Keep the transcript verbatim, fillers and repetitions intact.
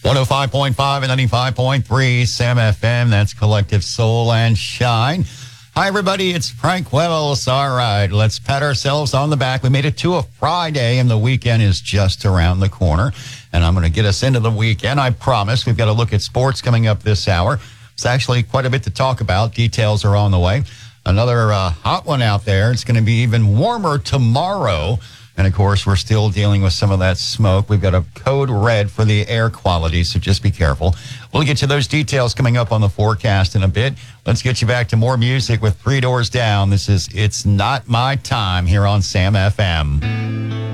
one oh five point five and ninety-five point three Sam F M. That's Collective Soul and Shine. Hi, everybody. It's Frank Wells. All right, let's pat ourselves on the back. We made it to a Friday, and the weekend is just around the corner. And I'm going to get us into the weekend, I promise. We've got to look at sports coming up this hour. It's actually quite a bit to talk about. Details are on the way. Another uh, hot one out there. It's going to be even warmer tomorrow. And, of course, we're still dealing with some of that smoke. We've got a code red for the air quality, so just be careful. We'll get to those details coming up on the forecast in a bit. Let's get you back to more music with Three Doors Down. This is It's Not My Time here on Sam F M.